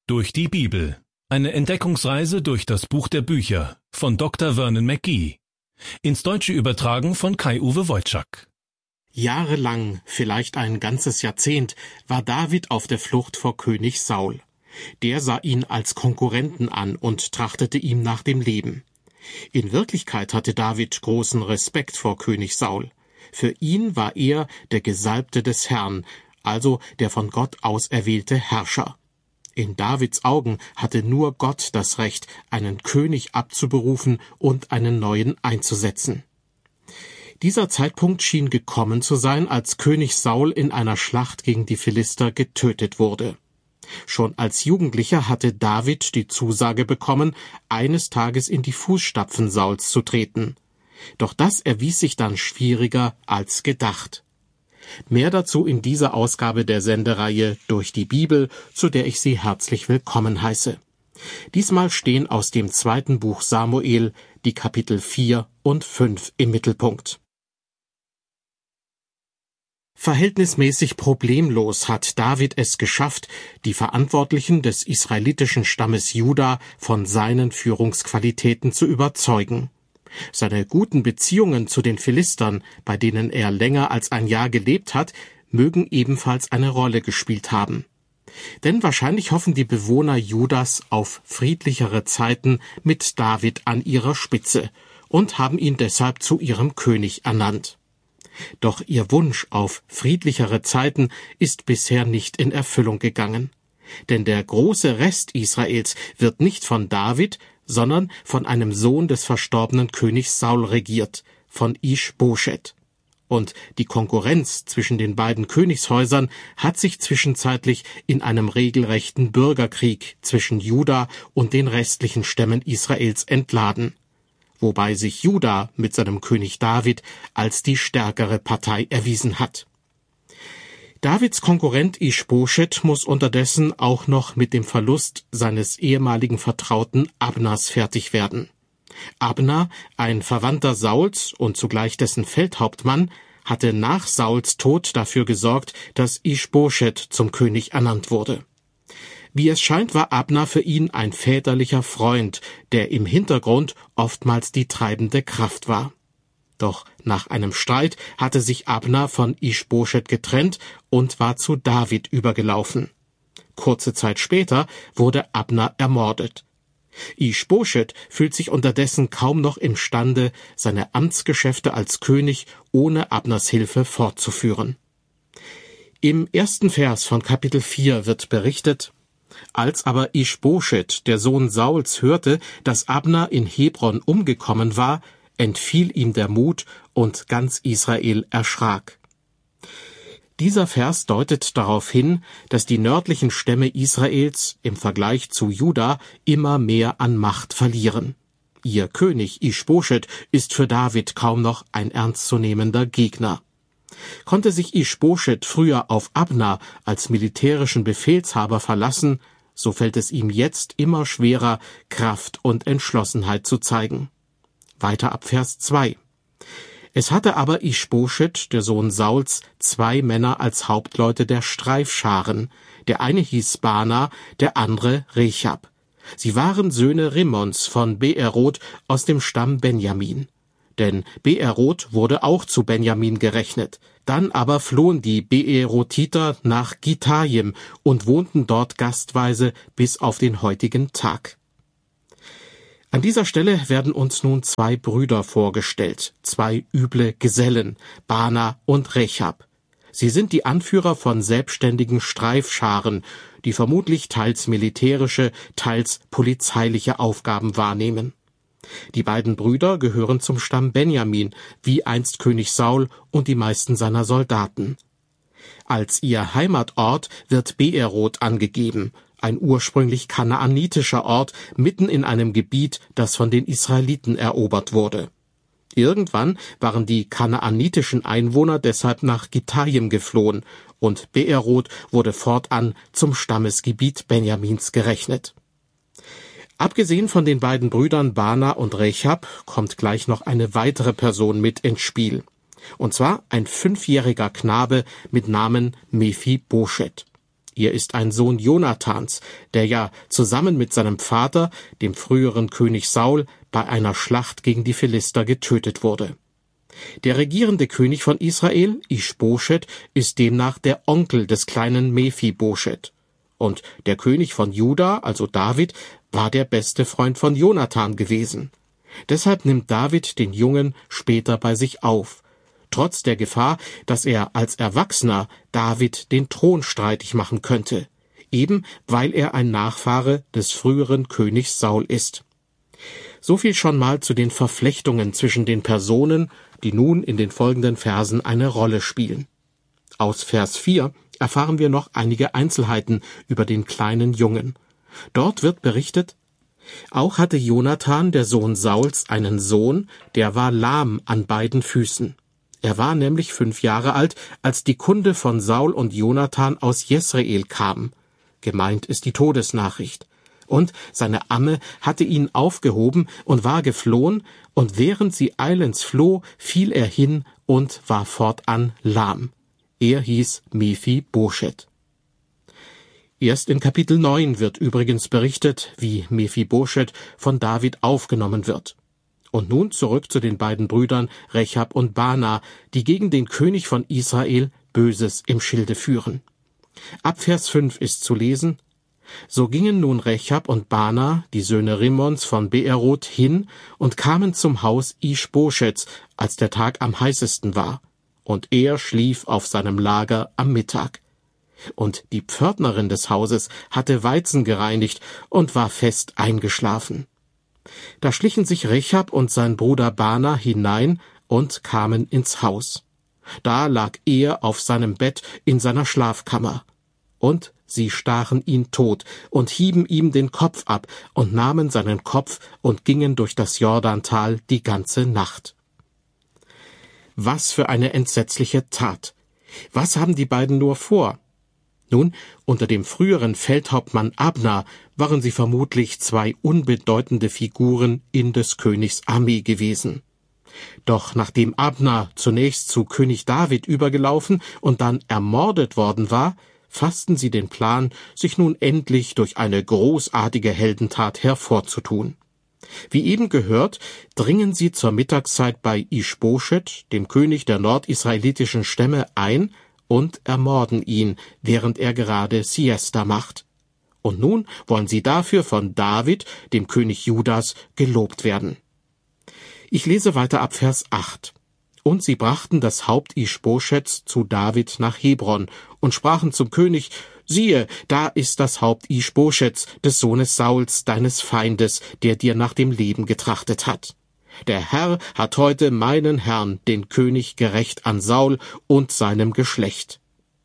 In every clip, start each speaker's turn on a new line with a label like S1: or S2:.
S1: Durch die Bibel. Eine Entdeckungsreise durch das Buch der Bücher von Dr. Vernon McGee. Ins Deutsche übertragen von Kai-Uwe Wojczak.
S2: Jahrelang, vielleicht ein ganzes Jahrzehnt, war David auf der Flucht vor König Saul. Der sah ihn als Konkurrenten an und trachtete ihm nach dem Leben. In Wirklichkeit hatte David großen Respekt vor König Saul. Für ihn war er der Gesalbte des Herrn, also der von Gott auserwählte Herrscher. In Davids Augen hatte nur Gott das Recht, einen König abzuberufen und einen neuen einzusetzen. Dieser Zeitpunkt schien gekommen zu sein, als König Saul in einer Schlacht gegen die Philister getötet wurde. Schon als Jugendlicher hatte David die Zusage bekommen, eines Tages in die Fußstapfen Sauls zu treten. Doch das erwies sich dann schwieriger als gedacht. Mehr dazu in dieser Ausgabe der Sendereihe Durch die Bibel, zu der ich Sie herzlich willkommen heiße. Diesmal stehen aus dem 2. Buch Samuel die Kapitel 4 und 5 im Mittelpunkt. Verhältnismäßig problemlos hat David es geschafft, die Verantwortlichen des israelitischen Stammes Juda von seinen Führungsqualitäten zu überzeugen. Seine guten Beziehungen zu den Philistern, bei denen er länger als ein Jahr gelebt hat, mögen ebenfalls eine Rolle gespielt haben. Denn wahrscheinlich hoffen die Bewohner Judas auf friedlichere Zeiten mit David an ihrer Spitze und haben ihn deshalb zu ihrem König ernannt. Doch ihr Wunsch auf friedlichere Zeiten ist bisher nicht in Erfüllung gegangen. Denn der große Rest Israels wird nicht von David, sondern von einem Sohn des verstorbenen Königs Saul regiert, von Isch-Boschet. Und die Konkurrenz zwischen den beiden Königshäusern hat sich zwischenzeitlich in einem regelrechten Bürgerkrieg zwischen Juda und den restlichen Stämmen Israels entladen, wobei sich Juda mit seinem König David als die stärkere Partei erwiesen hat. Davids Konkurrent Isch-Boschet muss unterdessen auch noch mit dem Verlust seines ehemaligen Vertrauten Abners fertig werden. Abner, ein Verwandter Sauls und zugleich dessen Feldhauptmann, hatte nach Sauls Tod dafür gesorgt, dass Isch-Boschet zum König ernannt wurde. Wie es scheint, war Abner für ihn ein väterlicher Freund, der im Hintergrund oftmals die treibende Kraft war. Doch nach einem Streit hatte sich Abner von Isch-Boschet getrennt und war zu David übergelaufen. Kurze Zeit später wurde Abner ermordet. Isch-Boschet fühlt sich unterdessen kaum noch imstande, seine Amtsgeschäfte als König ohne Abners Hilfe fortzuführen. Im 1. Vers von Kapitel 4 wird berichtet: Als aber Isch-Boschet, der Sohn Sauls, hörte, dass Abner in Hebron umgekommen war, entfiel ihm der Mut und ganz Israel erschrak. Dieser Vers deutet darauf hin, dass die nördlichen Stämme Israels im Vergleich zu Juda immer mehr an Macht verlieren. Ihr König Isch-Boschet ist für David kaum noch ein ernstzunehmender Gegner. Konnte sich Isch-Boschet früher auf Abner als militärischen Befehlshaber verlassen, so fällt es ihm jetzt immer schwerer, Kraft und Entschlossenheit zu zeigen. Weiter ab Vers 2. Es hatte aber Isch-Boschet, der Sohn Sauls, 2 Männer als Hauptleute der Streifscharen. Der eine hieß Bana, der andere Rechab. Sie waren Söhne Rimmons von Beeroth aus dem Stamm Benjamin. Denn Beeroth wurde auch zu Benjamin gerechnet. Dann aber flohen die Beerothiter nach Gittaim und wohnten dort gastweise bis auf den heutigen Tag. An dieser Stelle werden uns nun 2 Brüder vorgestellt, 2 üble Gesellen, Bana und Rechab. Sie sind die Anführer von selbstständigen Streifscharen, die vermutlich teils militärische, teils polizeiliche Aufgaben wahrnehmen. Die beiden Brüder gehören zum Stamm Benjamin, wie einst König Saul und die meisten seiner Soldaten. Als ihr Heimatort wird Beeroth angegeben, ein ursprünglich kanaanitischer Ort mitten in einem Gebiet, das von den Israeliten erobert wurde. Irgendwann waren die kanaanitischen Einwohner deshalb nach Gittaim geflohen und Beeroth wurde fortan zum Stammesgebiet Benjamins gerechnet. Abgesehen von den beiden Brüdern Bana und Rechab kommt gleich noch eine weitere Person mit ins Spiel. Und zwar ein 5-jähriger Knabe mit Namen Mephiboschet. Er ist ein Sohn Jonathans, der ja zusammen mit seinem Vater, dem früheren König Saul, bei einer Schlacht gegen die Philister getötet wurde. Der regierende König von Israel, Ischboschet, ist demnach der Onkel des kleinen Mephiboschet. Und der König von Juda, also David, war der beste Freund von Jonathan gewesen. Deshalb nimmt David den Jungen später bei sich auf, trotz der Gefahr, dass er als Erwachsener David den Thron streitig machen könnte, eben weil er ein Nachfahre des früheren Königs Saul ist. So viel schon mal zu den Verflechtungen zwischen den Personen, die nun in den folgenden Versen eine Rolle spielen. Aus Vers 4 erfahren wir noch einige Einzelheiten über den kleinen Jungen. Dort wird berichtet: Auch hatte Jonathan, der Sohn Sauls, einen Sohn, der war lahm an beiden Füßen. Er war nämlich 5 Jahre alt, als die Kunde von Saul und Jonathan aus Jesreel kam. Gemeint ist die Todesnachricht. Und seine Amme hatte ihn aufgehoben und war geflohen, und während sie eilends floh, fiel er hin und war fortan lahm. Er hieß Mephiboschet. Erst in Kapitel 9 wird übrigens berichtet, wie Mephiboschet von David aufgenommen wird. Und nun zurück zu den beiden Brüdern Rechab und Baana, die gegen den König von Israel Böses im Schilde führen. Ab Vers 5 ist zu lesen: So gingen nun Rechab und Baana, die Söhne Rimmons von Beeroth, hin und kamen zum Haus Ischboschets, als der Tag am heißesten war. Und er schlief auf seinem Lager am Mittag. Und die Pförtnerin des Hauses hatte Weizen gereinigt und war fest eingeschlafen. Da schlichen sich Rechab und sein Bruder Baana hinein und kamen ins Haus. Da lag er auf seinem Bett in seiner Schlafkammer. Und sie stachen ihn tot und hieben ihm den Kopf ab und nahmen seinen Kopf und gingen durch das Jordantal die ganze Nacht. Was für eine entsetzliche Tat! Was haben die beiden nur vor? Nun, unter dem früheren Feldhauptmann Abner waren sie vermutlich 2 unbedeutende Figuren in des Königs Armee gewesen. Doch nachdem Abner zunächst zu König David übergelaufen und dann ermordet worden war, fassten sie den Plan, sich nun endlich durch eine großartige Heldentat hervorzutun. Wie eben gehört, dringen sie zur Mittagszeit bei Ischboschet, dem König der nordisraelitischen Stämme, ein und ermorden ihn, während er gerade Siesta macht. Und nun wollen sie dafür von David, dem König Judas, gelobt werden. Ich lese weiter ab Vers 8. Und sie brachten das Haupt Ischboschets zu David nach Hebron und sprachen zum König: Siehe, da ist das Haupt Ischboschets, des Sohnes Sauls, deines Feindes, der dir nach dem Leben getrachtet hat. Der Herr hat heute meinen Herrn, den König, gerächt an Saul und seinem Geschlecht.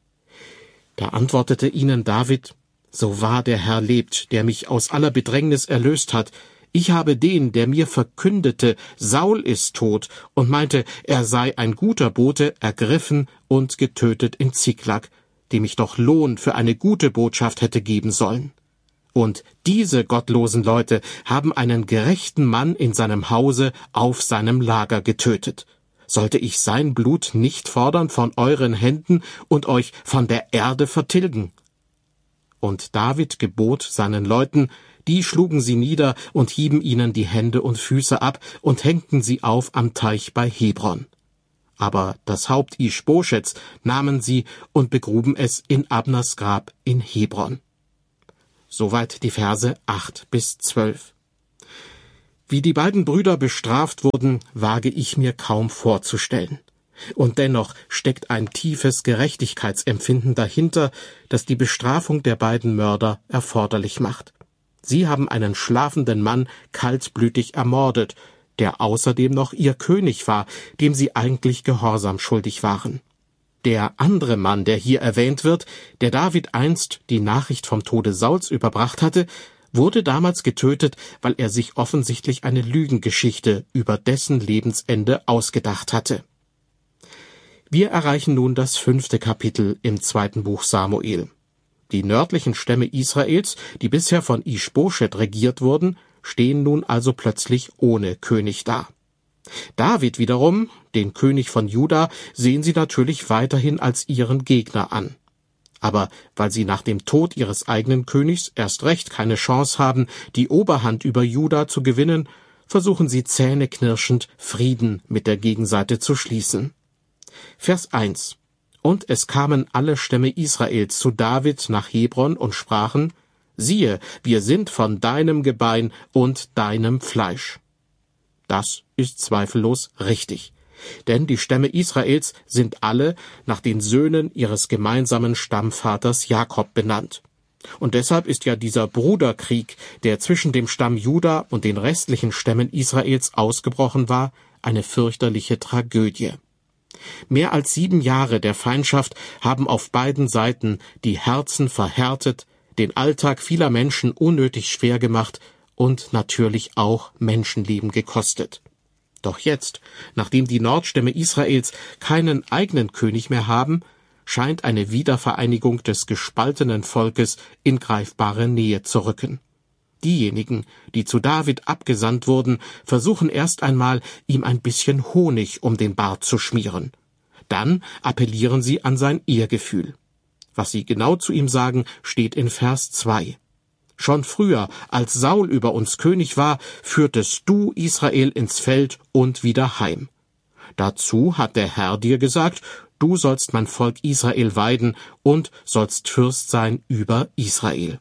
S2: Da antwortete ihnen David: So wahr der Herr lebt, der mich aus aller Bedrängnis erlöst hat, ich habe den, der mir verkündete, Saul ist tot, und meinte, er sei ein guter Bote, ergriffen und getötet in Ziklag, dem ich doch Lohn für eine gute Botschaft hätte geben sollen. Und diese gottlosen Leute haben einen gerechten Mann in seinem Hause auf seinem Lager getötet. Sollte ich sein Blut nicht fordern von euren Händen und euch von der Erde vertilgen? Und David gebot seinen Leuten, die schlugen sie nieder und hieben ihnen die Hände und Füße ab und hängten sie auf am Teich bei Hebron. Aber das Haupt Ischboschets nahmen sie und begruben es in Abners Grab in Hebron. Soweit die Verse 8 bis 12. Wie die beiden Brüder bestraft wurden, wage ich mir kaum vorzustellen. Und dennoch steckt ein tiefes Gerechtigkeitsempfinden dahinter, das die Bestrafung der beiden Mörder erforderlich macht. Sie haben einen schlafenden Mann kaltblütig ermordet, der außerdem noch ihr König war, dem sie eigentlich Gehorsam schuldig waren. Der andere Mann, der hier erwähnt wird, der David einst die Nachricht vom Tode Sauls überbracht hatte, wurde damals getötet, weil er sich offensichtlich eine Lügengeschichte über dessen Lebensende ausgedacht hatte. Wir erreichen nun das 5. Kapitel im 2. Buch Samuel. Die nördlichen Stämme Israels, die bisher von Ischboschet regiert wurden, stehen nun also plötzlich ohne König da. David wiederum, den König von Juda, sehen sie natürlich weiterhin als ihren Gegner an. Aber weil sie nach dem Tod ihres eigenen Königs erst recht keine Chance haben, die Oberhand über Juda zu gewinnen, versuchen sie zähneknirschend, Frieden mit der Gegenseite zu schließen. Vers 1: Und es kamen alle Stämme Israels zu David nach Hebron und sprachen: Siehe, wir sind von deinem Gebein und deinem Fleisch. Das ist zweifellos richtig. Denn die Stämme Israels sind alle nach den Söhnen ihres gemeinsamen Stammvaters Jakob benannt. Und deshalb ist ja dieser Bruderkrieg, der zwischen dem Stamm Juda und den restlichen Stämmen Israels ausgebrochen war, eine fürchterliche Tragödie. Mehr als 7 Jahre der Feindschaft haben auf beiden Seiten die Herzen verhärtet, den Alltag vieler Menschen unnötig schwer gemacht und natürlich auch Menschenleben gekostet. Doch jetzt, nachdem die Nordstämme Israels keinen eigenen König mehr haben, scheint eine Wiedervereinigung des gespaltenen Volkes in greifbare Nähe zu rücken. Diejenigen, die zu David abgesandt wurden, versuchen erst einmal, ihm ein bisschen Honig um den Bart zu schmieren. Dann appellieren sie an sein Ehrgefühl. Was sie genau zu ihm sagen, steht in Vers 2. Schon früher, als Saul über uns König war, führtest du Israel ins Feld und wieder heim. Dazu hat der Herr dir gesagt, du sollst mein Volk Israel weiden und sollst Fürst sein über Israel.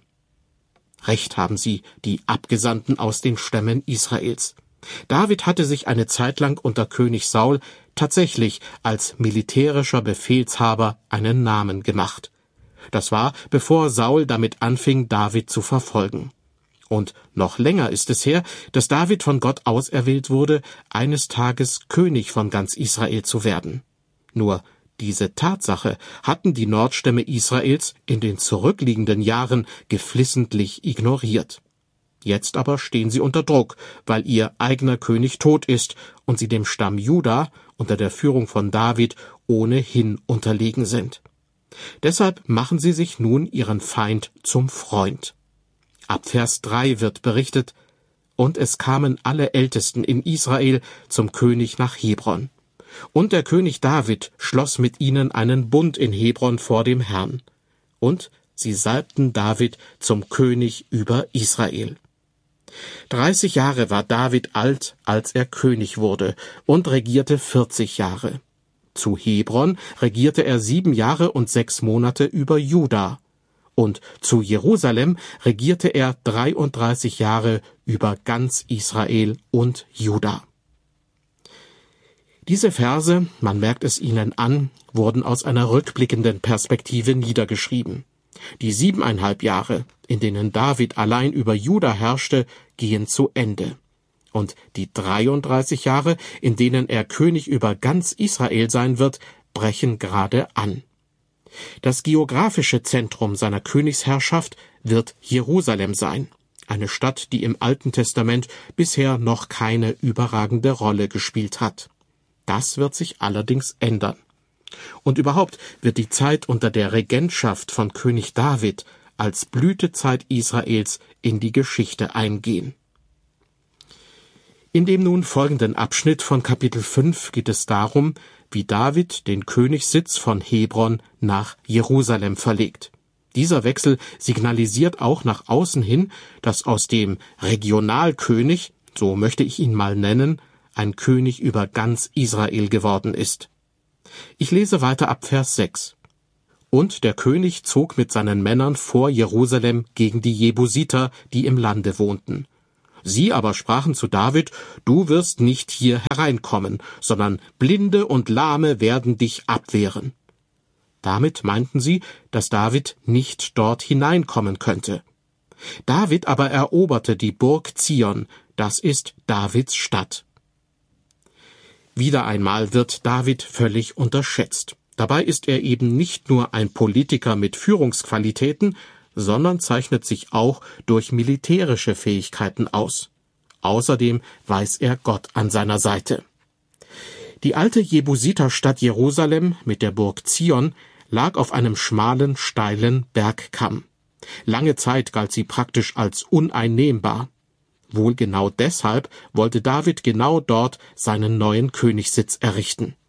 S2: Recht haben sie, die Abgesandten aus den Stämmen Israels. David hatte sich eine Zeit lang unter König Saul tatsächlich als militärischer Befehlshaber einen Namen gemacht. Das war, bevor Saul damit anfing, David zu verfolgen. Und noch länger ist es her, dass David von Gott auserwählt wurde, eines Tages König von ganz Israel zu werden. Nur diese Tatsache hatten die Nordstämme Israels in den zurückliegenden Jahren geflissentlich ignoriert. Jetzt aber stehen sie unter Druck, weil ihr eigener König tot ist und sie dem Stamm Juda unter der Führung von David ohnehin unterlegen sind. Deshalb machen sie sich nun ihren Feind zum Freund. Ab Vers 3 wird berichtet: Und es kamen alle Ältesten in Israel zum König nach Hebron. Und der König David schloss mit ihnen einen Bund in Hebron vor dem Herrn. Und sie salbten David zum König über Israel. 30 Jahre war David alt, als er König wurde, und regierte 40 Jahre. Zu Hebron regierte er 7 Jahre und 6 Monate über Juda. Und zu Jerusalem regierte er 33 Jahre über ganz Israel und Juda. Diese Verse, man merkt es ihnen an, wurden aus einer rückblickenden Perspektive niedergeschrieben. Die 7,5 Jahre, in denen David allein über Juda herrschte, gehen zu Ende. Und die 33 Jahre, in denen er König über ganz Israel sein wird, brechen gerade an. Das geografische Zentrum seiner Königsherrschaft wird Jerusalem sein, eine Stadt, die im Alten Testament bisher noch keine überragende Rolle gespielt hat. Das wird sich allerdings ändern. Und überhaupt wird die Zeit unter der Regentschaft von König David als Blütezeit Israels in die Geschichte eingehen. In dem nun folgenden Abschnitt von Kapitel 5 geht es darum, wie David den Königssitz von Hebron nach Jerusalem verlegt. Dieser Wechsel signalisiert auch nach außen hin, dass aus dem Regionalkönig, so möchte ich ihn mal nennen, ein König über ganz Israel geworden ist. Ich lese weiter ab Vers 6. Und der König zog mit seinen Männern vor Jerusalem gegen die Jebusiter, die im Lande wohnten. Sie aber sprachen zu David: Du wirst nicht hier hereinkommen, sondern Blinde und Lahme werden dich abwehren. Damit meinten sie, dass David nicht dort hineinkommen könnte. David aber eroberte die Burg Zion, das ist Davids Stadt. Wieder einmal wird David völlig unterschätzt. Dabei ist er eben nicht nur ein Politiker mit Führungsqualitäten, sondern zeichnet sich auch durch militärische Fähigkeiten aus. Außerdem weiß er Gott an seiner Seite. Die alte Jebusiterstadt Jerusalem mit der Burg Zion lag auf einem schmalen, steilen Bergkamm. Lange Zeit galt sie praktisch als uneinnehmbar. Wohl genau deshalb wollte David genau dort seinen neuen Königssitz errichten.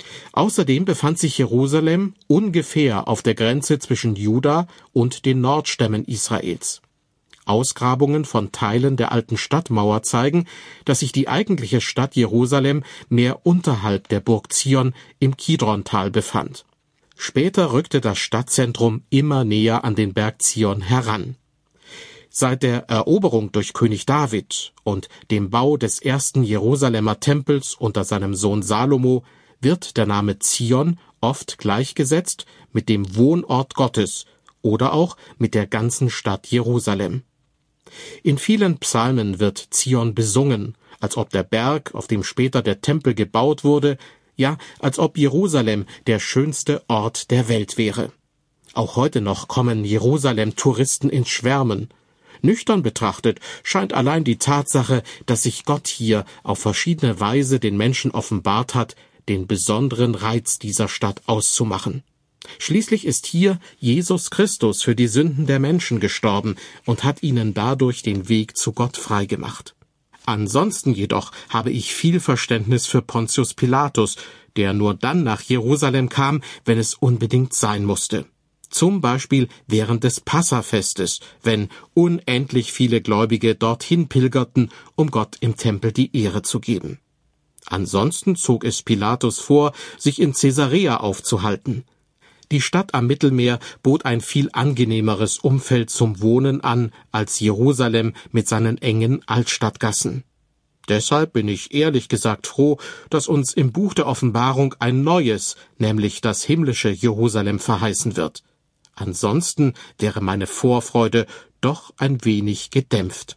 S2: Außerdem befand sich Jerusalem ungefähr auf der Grenze zwischen Juda und den Nordstämmen Israels. Ausgrabungen von Teilen der alten Stadtmauer zeigen, dass sich die eigentliche Stadt Jerusalem mehr unterhalb der Burg Zion im Kidrontal befand. Später rückte das Stadtzentrum immer näher an den Berg Zion heran. Seit der Eroberung durch König David und dem Bau des ersten Jerusalemer Tempels unter seinem Sohn Salomo wird der Name Zion oft gleichgesetzt mit dem Wohnort Gottes oder auch mit der ganzen Stadt Jerusalem. In vielen Psalmen wird Zion besungen, als ob der Berg, auf dem später der Tempel gebaut wurde, ja, als ob Jerusalem der schönste Ort der Welt wäre. Auch heute noch kommen Jerusalem-Touristen ins Schwärmen. Nüchtern betrachtet scheint allein die Tatsache, dass sich Gott hier auf verschiedene Weise den Menschen offenbart hat, den besonderen Reiz dieser Stadt auszumachen. Schließlich ist hier Jesus Christus für die Sünden der Menschen gestorben und hat ihnen dadurch den Weg zu Gott freigemacht. Ansonsten jedoch habe ich viel Verständnis für Pontius Pilatus, der nur dann nach Jerusalem kam, wenn es unbedingt sein musste. Zum Beispiel während des Passafestes, wenn unendlich viele Gläubige dorthin pilgerten, um Gott im Tempel die Ehre zu geben. Ansonsten zog es Pilatus vor, sich in Caesarea aufzuhalten. Die Stadt am Mittelmeer bot ein viel angenehmeres Umfeld zum Wohnen an als Jerusalem mit seinen engen Altstadtgassen. Deshalb bin ich ehrlich gesagt froh, dass uns im Buch der Offenbarung ein neues, nämlich das himmlische Jerusalem verheißen wird. Ansonsten wäre meine Vorfreude doch ein wenig gedämpft.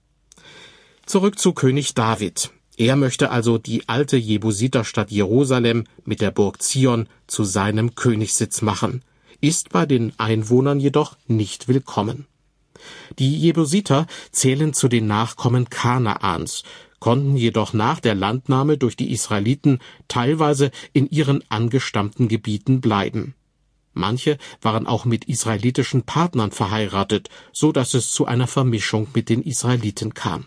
S2: Zurück zu König David. Er möchte also die alte Jebusiterstadt Jerusalem mit der Burg Zion zu seinem Königssitz machen, ist bei den Einwohnern jedoch nicht willkommen. Die Jebusiter zählen zu den Nachkommen Kanaans, konnten jedoch nach der Landnahme durch die Israeliten teilweise in ihren angestammten Gebieten bleiben. Manche waren auch mit israelitischen Partnern verheiratet, so dass es zu einer Vermischung mit den Israeliten kam.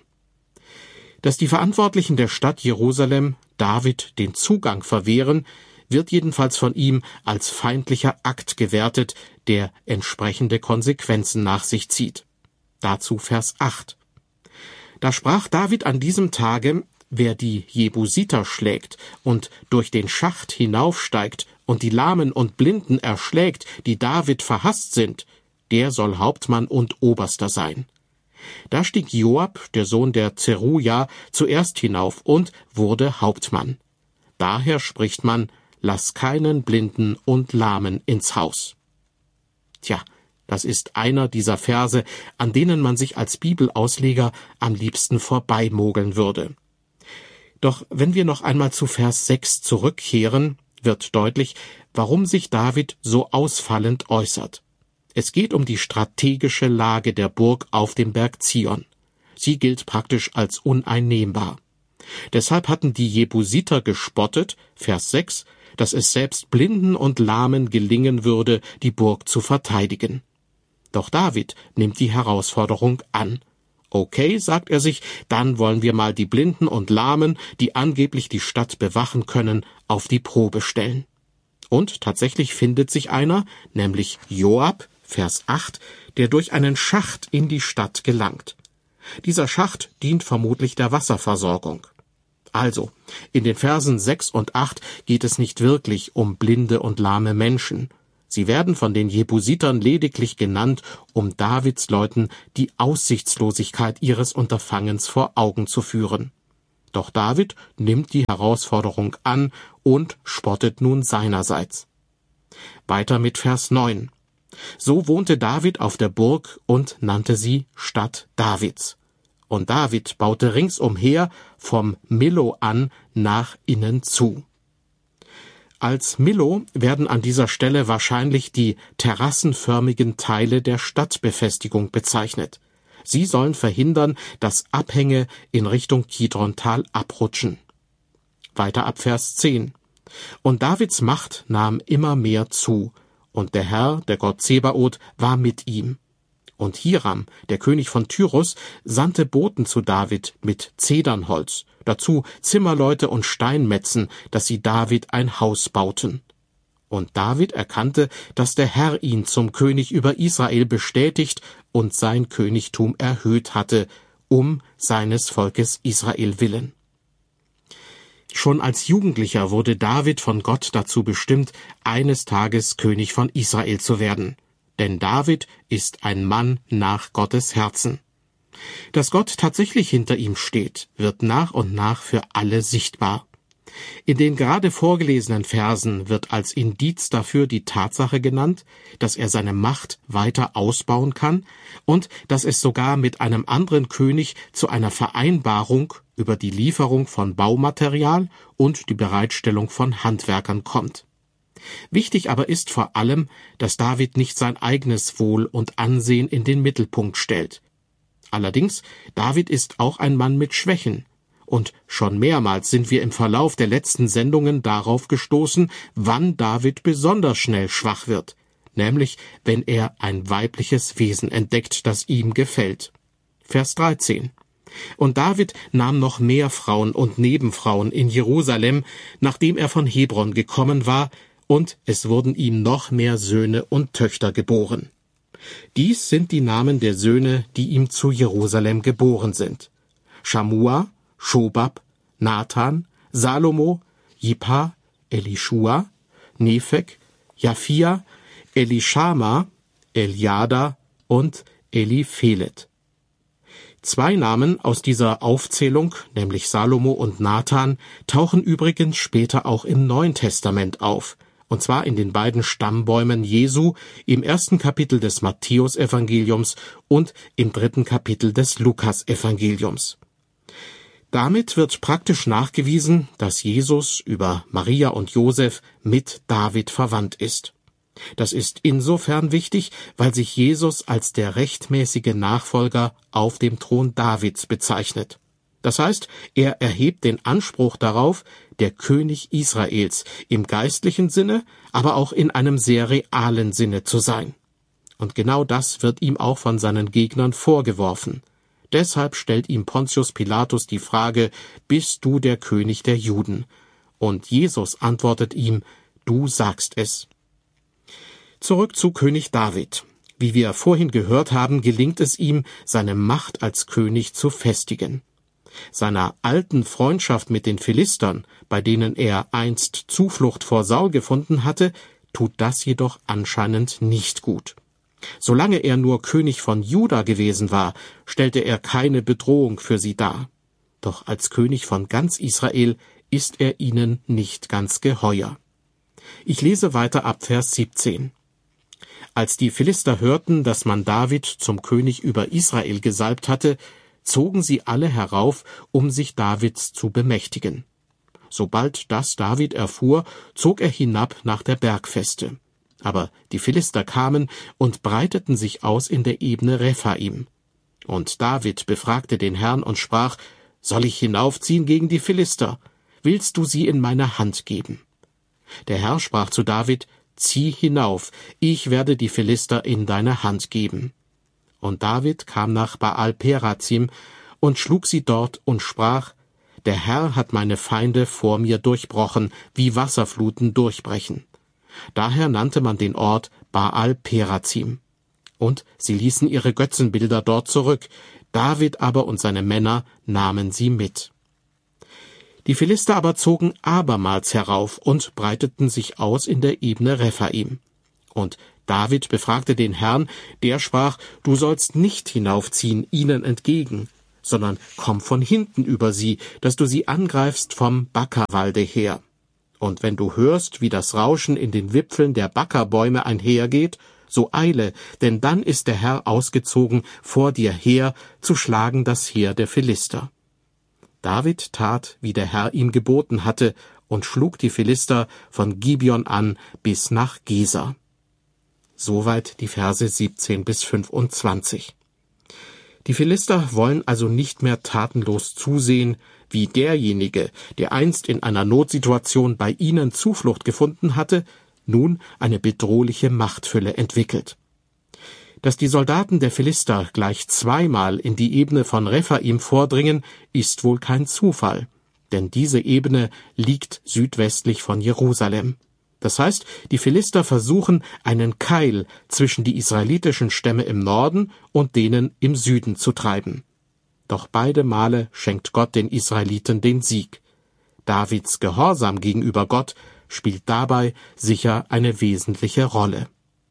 S2: Dass die Verantwortlichen der Stadt Jerusalem David den Zugang verwehren, wird jedenfalls von ihm als feindlicher Akt gewertet, der entsprechende Konsequenzen nach sich zieht. Dazu Vers 8. Da sprach David an diesem Tage: Wer die Jebusiter schlägt und durch den Schacht hinaufsteigt und die Lahmen und Blinden erschlägt, die David verhasst sind, der soll Hauptmann und Oberster sein. Da stieg Joab, der Sohn der Zeruja, zuerst hinauf und wurde Hauptmann. Daher spricht man: Lass keinen Blinden und Lahmen ins Haus. Tja, das ist einer dieser Verse, an denen man sich als Bibelausleger am liebsten vorbeimogeln würde. Doch wenn wir noch einmal zu Vers 6 zurückkehren, wird deutlich, warum sich David so ausfallend äußert. Es geht um die strategische Lage der Burg auf dem Berg Zion. Sie gilt praktisch als uneinnehmbar. Deshalb hatten die Jebusiter gespottet, Vers 6, dass es selbst Blinden und Lahmen gelingen würde, die Burg zu verteidigen. Doch David nimmt die Herausforderung an. Okay, sagt er sich, dann wollen wir mal die Blinden und Lahmen, die angeblich die Stadt bewachen können, auf die Probe stellen. Und tatsächlich findet sich einer, nämlich Joab, Vers 8, der durch einen Schacht in die Stadt gelangt. Dieser Schacht dient vermutlich der Wasserversorgung. Also, in den Versen 6 und 8 geht es nicht wirklich um blinde und lahme Menschen. Sie werden von den Jebusitern lediglich genannt, um Davids Leuten die Aussichtslosigkeit ihres Unterfangens vor Augen zu führen. Doch David nimmt die Herausforderung an und spottet nun seinerseits. Weiter mit Vers 9. So wohnte David auf der Burg und nannte sie Stadt Davids. Und David baute ringsumher vom Millo an nach innen zu. Als Millo werden an dieser Stelle wahrscheinlich die terrassenförmigen Teile der Stadtbefestigung bezeichnet. Sie sollen verhindern, dass Abhänge in Richtung Kidrontal abrutschen. Weiter ab Vers 10. Und Davids Macht nahm immer mehr zu, und der Herr, der Gott Zebaoth, war mit ihm. Und Hiram, der König von Tyrus, sandte Boten zu David mit Zedernholz, dazu Zimmerleute und Steinmetzen, dass sie David ein Haus bauten. Und David erkannte, dass der Herr ihn zum König über Israel bestätigt und sein Königtum erhöht hatte, um seines Volkes Israel willen. Schon als Jugendlicher wurde David von Gott dazu bestimmt, eines Tages König von Israel zu werden. Denn David ist ein Mann nach Gottes Herzen. Dass Gott tatsächlich hinter ihm steht, wird nach und nach für alle sichtbar. In den gerade vorgelesenen Versen wird als Indiz dafür die Tatsache genannt, dass er seine Macht weiter ausbauen kann und dass es sogar mit einem anderen König zu einer Vereinbarung über die Lieferung von Baumaterial und die Bereitstellung von Handwerkern kommt. Wichtig aber ist vor allem, dass David nicht sein eigenes Wohl und Ansehen in den Mittelpunkt stellt. Allerdings, David ist auch ein Mann mit Schwächen. Und schon mehrmals sind wir im Verlauf der letzten Sendungen darauf gestoßen, wann David besonders schnell schwach wird, nämlich wenn er ein weibliches Wesen entdeckt, das ihm gefällt. Vers 13. Und David nahm noch mehr Frauen und Nebenfrauen in Jerusalem, nachdem er von Hebron gekommen war, und es wurden ihm noch mehr Söhne und Töchter geboren. Dies sind die Namen der Söhne, die ihm zu Jerusalem geboren sind: Schamua, Schobab, Nathan, Salomo, Jippa, Elischua, Nepheg, Japhia, Elischama, Eliada und Eliphelet. 2 Namen aus dieser Aufzählung, nämlich Salomo und Nathan, tauchen übrigens später auch im Neuen Testament auf, und zwar in den beiden Stammbäumen Jesu im 1. Kapitel des Matthäusevangeliums und im 3. Kapitel des Lukasevangeliums. Damit wird praktisch nachgewiesen, dass Jesus über Maria und Josef mit David verwandt ist. Das ist insofern wichtig, weil sich Jesus als der rechtmäßige Nachfolger auf dem Thron Davids bezeichnet. Das heißt, er erhebt den Anspruch darauf, der König Israels im geistlichen Sinne, aber auch in einem sehr realen Sinne zu sein. Und genau das wird ihm auch von seinen Gegnern vorgeworfen. Deshalb stellt ihm Pontius Pilatus die Frage: Bist du der König der Juden? Und Jesus antwortet ihm: Du sagst es. Zurück zu König David. Wie wir vorhin gehört haben, gelingt es ihm, seine Macht als König zu festigen. Seiner alten Freundschaft mit den Philistern, bei denen er einst Zuflucht vor Saul gefunden hatte, tut das jedoch anscheinend nicht gut. Solange er nur König von Juda gewesen war, stellte er keine Bedrohung für sie dar. Doch als König von ganz Israel ist er ihnen nicht ganz geheuer. Ich lese weiter ab Vers 17. Als die Philister hörten, dass man David zum König über Israel gesalbt hatte, zogen sie alle herauf, um sich Davids zu bemächtigen. Sobald das David erfuhr, zog er hinab nach der Bergfeste. Aber die Philister kamen und breiteten sich aus in der Ebene Rephaim. Und David befragte den Herrn und sprach: Soll ich hinaufziehen gegen die Philister? Willst du sie in meine Hand geben? Der Herr sprach zu David: Zieh hinauf, ich werde die Philister in deine Hand geben. Und David kam nach Baal-Perazim und schlug sie dort und sprach: Der Herr hat meine Feinde vor mir durchbrochen, wie Wasserfluten durchbrechen. Daher nannte man den Ort Baal-Perazim. Und sie ließen ihre Götzenbilder dort zurück, David aber und seine Männer nahmen sie mit. Die Philister aber zogen abermals herauf und breiteten sich aus in der Ebene Rephaim. Und David befragte den Herrn, der sprach: Du sollst nicht hinaufziehen ihnen entgegen, sondern komm von hinten über sie, dass du sie angreifst vom Backerwalde her. Und wenn du hörst, wie das Rauschen in den Wipfeln der Backerbäume einhergeht, so eile, denn dann ist der Herr ausgezogen vor dir her, zu schlagen das Heer der Philister. David tat, wie der Herr ihm geboten hatte, und schlug die Philister von Gibeon an bis nach Geser. Soweit die Verse 17 bis 25. Die Philister wollen also nicht mehr tatenlos zusehen, wie derjenige, der einst in einer Notsituation bei ihnen Zuflucht gefunden hatte, nun eine bedrohliche Machtfülle entwickelt. Dass die Soldaten der Philister gleich zweimal in die Ebene von Rephaim vordringen, ist wohl kein Zufall, denn diese Ebene liegt südwestlich von Jerusalem. Das heißt, die Philister versuchen, einen Keil zwischen die israelitischen Stämme im Norden und denen im Süden zu treiben. Doch beide Male schenkt Gott den Israeliten den Sieg. Davids Gehorsam gegenüber Gott spielt dabei sicher eine wesentliche Rolle.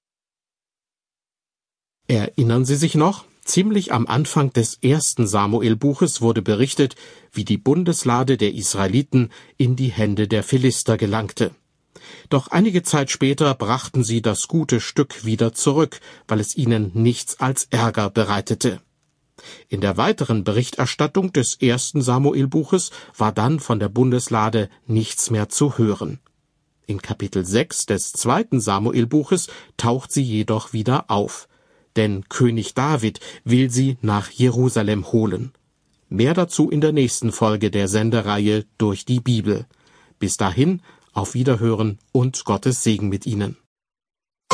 S2: Erinnern Sie sich noch? Ziemlich am Anfang des 1. Samuel-Buches wurde berichtet, wie die Bundeslade der Israeliten in die Hände der Philister gelangte. Doch einige Zeit später brachten sie das gute Stück wieder zurück, weil es ihnen nichts als Ärger bereitete. In der weiteren Berichterstattung des 1. Samuel-Buches war dann von der Bundeslade nichts mehr zu hören. In Kapitel 6 des 2. Samuel-Buches taucht sie jedoch wieder auf, denn König David will sie nach Jerusalem holen. Mehr dazu in der nächsten Folge der Sendereihe Durch die Bibel. Bis dahin, auf Wiederhören und Gottes Segen mit Ihnen.